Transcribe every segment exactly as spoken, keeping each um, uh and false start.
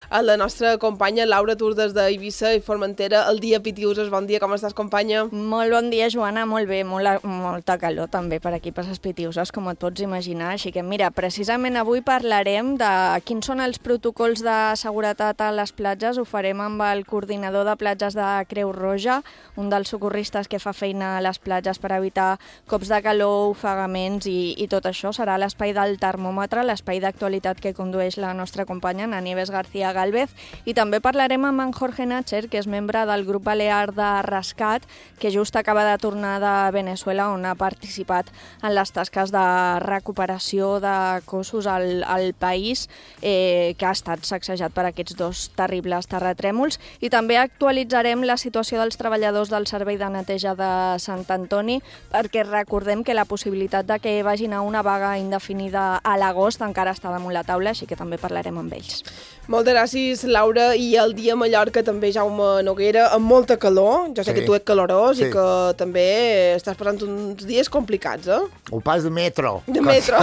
a la nostra companya Laura Tur des d'Eivissa i Formentera. El dia Pitiuses, bon dia, com estàs, companya? Molt bon dia, Joana, molt bé, molt, molta calor també per aquí, per les Pitiuses, com et pots imaginar. Així que mira, precisament avui parlarem de quins són els protocols de seguretat a les platges. Ho farem amb el coordinador de platges de Creu Roja, un dels socorristes que fa feina a les platges per evitar cops de calor, ofegaments i, i tot això. Serà l'espai del termòmetre, l'espai d'actualitat que condueix la nostra companya, Ana Nieves García Gálvez, i també parlarem amb en Jorge Nácher, que és membre del grup balear de rescat, que just acaba de tornar de Venezuela, on ha participat en les tasques de recuperació de cossos al, al país, eh, que ha estat sacsejat per aquests dos terribles terratrèmols, i també actualitzarem la situació dels treballadors del Servei de Neteja de Sant Antoni, perquè recordem que la possibilitat de que vagin a una vaga indefinida a l'agost encara està damunt la taula, així que també parlarem amb ells. Moltes gràcies, Laura. I el dia a Mallorca també, Jaume Noguera, amb molta calor. Jo sé sí. que tu ets calorós sí. i que també estàs passant uns dies complicats, eh? El pas de metro. De metro.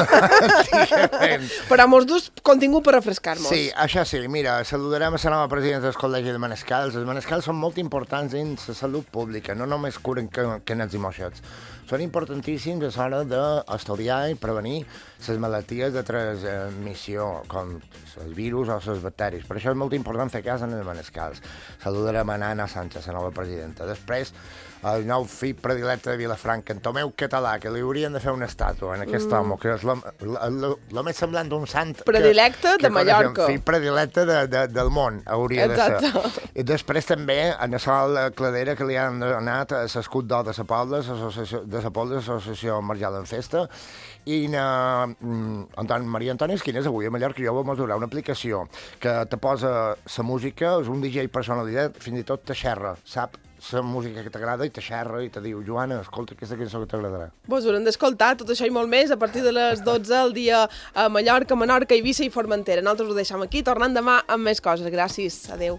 Però mos dus contingut per refrescar-nos. Sí, això sí. Mira, saludarem a la nova presidenta del Col·legi de Manescals. Els manescals són molt importants en la salut pública, no només curen canets i moixets. Són importantíssims a l'hora d'estudiar i prevenir les malalties de transmissió, com els virus o les bacteris. Per això és molt important fer cas en els manescals. Saludarem a Ana Sánchez, la nova presidenta. Després, el nou fill predilecte de Vilafranca, en Tomeu Català, que li haurien de fer una estàtua en aquest mm. home, que és el més semblant d'un sant... Predilecte que, de Mallorca. Fill predilecte de, de, del món, hauria Exacte. de ser. I després també, a la Sol Cladera, que li han donat a l'escut d'or de la Pobla, de la Pobla, l'Associació Marjal en Festa, i na, Antoni, Maria Antònia Esquines, avui a Mallorca jo vos donar una aplicació que te posa la música, és un D J personalitat, fins i tot te xerra, sap la música que t'agrada i te xerra i te diu, Joana, escolta aquesta cançó que t'agradarà. Vos haurem d'escoltar tot això i molt més a partir de les dotze al dia a Mallorca, Menorca, Eivissa i Formentera. Nosaltres ho deixem aquí, tornant demà amb més coses. Gràcies. Adéu.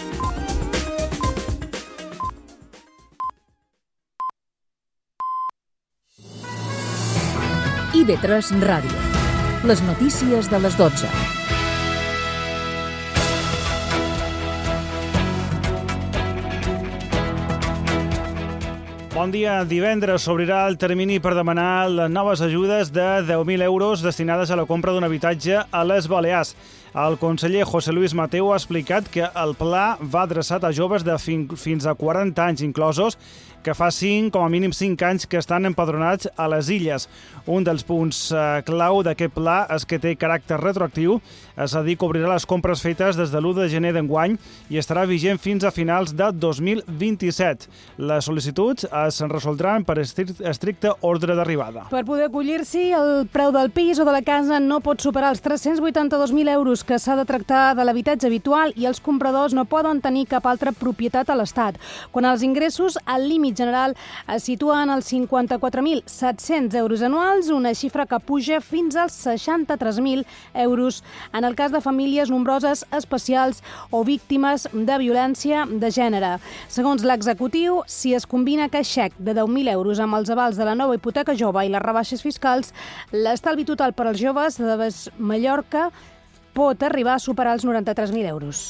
I V tres Ràdio. Les notícies de les dotze. Bon dia. Divendres s'obrirà el termini per demanar les noves ajudes de deu mil euros destinades a la compra d'un habitatge a les Balears. El conseller José Luis Mateu ha explicat que el pla va adreçat a joves de fins a quaranta anys inclosos que fa cinc, com a mínim cinc anys que estan empadronats a les illes. Un dels punts eh, clau d'aquest pla és que té caràcter retroactiu, és a dir, que obrirà les compres fetes des de l'u de gener d'enguany i estarà vigent fins a finals de dos mil vint-i-set. Les sol·licituds es resoldran per estricte ordre d'arribada. Per poder acollir-s'hi, el preu del pis o de la casa no pot superar els tres-cents vuitanta-dos mil euros que s'ha de tractar de l'habitatge habitual i els compradors no poden tenir cap altra propietat a l'Estat. Quan els ingressos, al límit general es situen als cinquanta-quatre mil set-cents euros anuals, una xifra que puja fins als seixanta-tres mil euros en el cas de famílies nombroses, especials o víctimes de violència de gènere. Segons l'executiu, si es combina aquest xec de deu mil euros amb els avals de la nova hipoteca jove i les rebaixes fiscals, l'estalvi total per als joves de Mallorca pot arribar a superar els noranta-tres mil euros.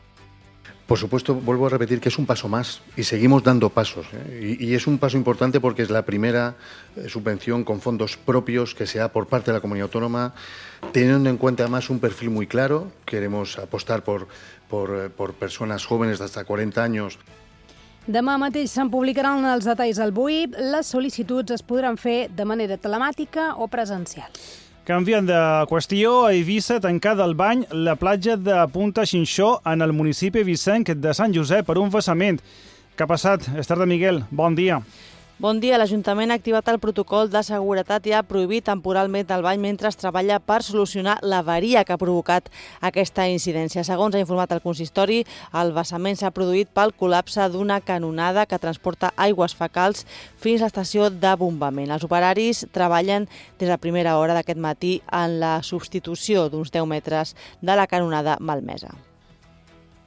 Por supuesto, vuelvo a repetir que es un paso más y seguimos dando pasos. ¿eh? Y, y es un paso importante porque es la primera eh, subvención con fondos propios que se da por parte de la comunidad autónoma, teniendo en cuenta además un perfil muy claro. Queremos apostar por, por, por personas jóvenes de hasta cuarenta años. Demà mateix se'n publicaran els detalls al B U I P. Les sol·licituds es podran fer de manera telemàtica o presencial. Canviant de qüestió, a Eivissa, tancada al bany la platja de Punta Xinxó en el municipi vicenc de Sant Josep per un vessament. Què ha passat? Esther de Miguel, bon dia. Bon dia. L'Ajuntament ha activat el protocol de seguretat i ha prohibit temporalment el bany mentre es treballa per solucionar l'avaria que ha provocat aquesta incidència. Segons ha informat el consistori, el vessament s'ha produït pel col·lapse d'una canonada que transporta aigües fecals fins a l'estació de bombament. Els operaris treballen des de primera hora d'aquest matí en la substitució d'uns deu metres de la canonada malmesa.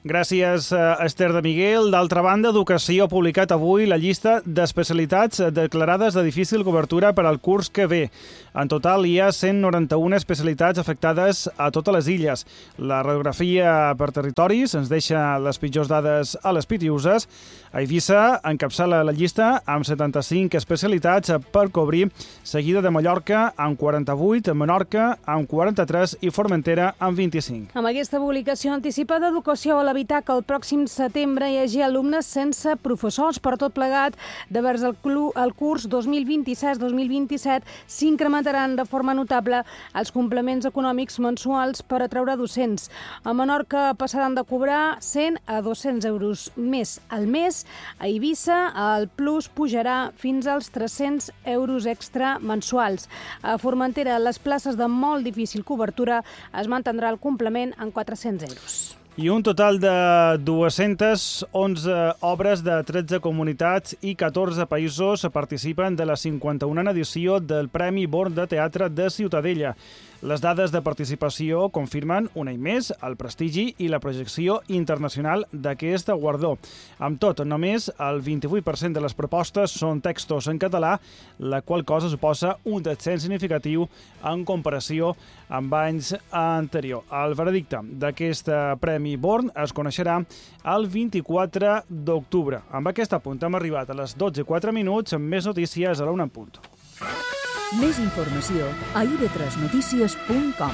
Gràcies, Esther de Miguel. D'altra banda, Educació ha publicat avui la llista d'especialitats declarades de difícil cobertura per al curs que ve. En total, hi ha cent noranta-una especialitats afectades a totes les illes. La radiografia per territoris ens deixa les pitjors dades a les Pitiüses. A Eivissa encapçala la llista amb setanta-cinc especialitats per cobrir, seguida de Mallorca amb quaranta-vuit, Menorca amb quaranta-tres i Formentera amb vint-i-cinc. Amb aquesta publicació anticipada, Educació vol evitar que el pròxim setembre hi hagi alumnes sense professors. Per tot plegat, de vers el, el curs dos mil vint-i-sis dos mil vint-i-set s'incrementaran de forma notable els complements econòmics mensuals per atraure docents. A Menorca passaran de cobrar cent a dos-cents euros més al mes. A Eivissa el plus pujarà fins als tres-cents euros extra mensuals. A Formentera, les places de molt difícil cobertura es mantindrà el complement en quatre-cents euros. I un total de dues-centes onze obres de tretze comunitats i catorze països participen de la cinquanta-unena edició del Premi Born de Teatre de Ciutadella. Les dades de participació confirmen un any més el prestigi i la projecció internacional d'aquest guardó. Amb tot, només el vint-i-vuit per cent de les propostes són textos en català, la qual cosa suposa un descens significatiu en comparació amb anys anterior. El veredicte d'aquest Premi Born es coneixerà el vint-i-quatre d'octubre. Amb aquest apunt hem arribat a les dotze i quatre minuts amb més notícies a la una en punt. Més informació a i ve tres notícies punt com.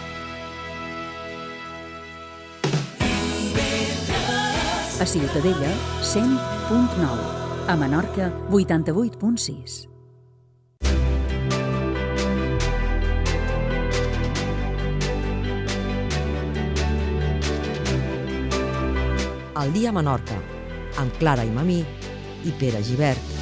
A Ciutadella, cent punt nou. A Menorca, vuitanta-vuit punt sis. El dia a Menorca, amb Clara i Mamí i Pere Gibert.